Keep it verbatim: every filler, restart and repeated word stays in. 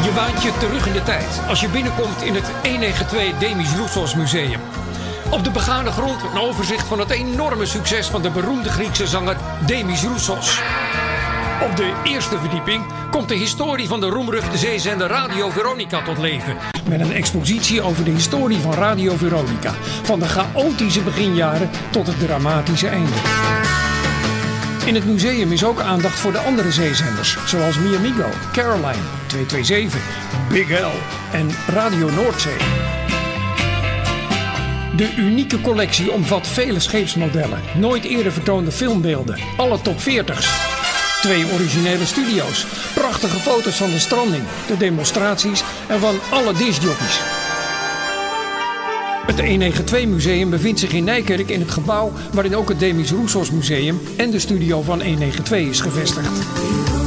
Je waant je terug in de tijd als je binnenkomt in het honderdnegenentwintig Demis Roussos Museum. Op de begane grond een overzicht van het enorme succes van de beroemde Griekse zanger Demis Roussos. Op de eerste verdieping komt de historie van de roemruchte zeezender Radio Veronica tot leven. Met een expositie over de historie van Radio Veronica. Van de chaotische beginjaren tot het dramatische einde. In het museum is ook aandacht voor de andere zeezenders. Zoals Miamigo, Caroline, tweehonderdzevenentwintig, Big L en Radio Noordzee. De unieke collectie omvat vele scheepsmodellen, nooit eerder vertoonde filmbeelden, alle top veertigs. Twee originele studio's, prachtige foto's van de stranding, de demonstraties en van alle discjockeys. Het honderdnegenentwintig Museum bevindt zich in Nijkerk in het gebouw waarin ook het Demis Roussos Museum en de studio van honderdnegenentwintig is gevestigd.